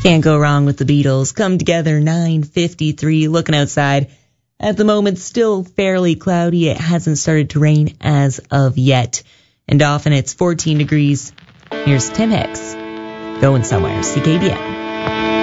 Can't go wrong with the Beatles. Come Together, 9:53. Looking outside. At the moment, still fairly cloudy. It hasn't started to rain as of yet. And often it's 14 degrees. Here's Tim Hicks. Going Somewhere. CKBN.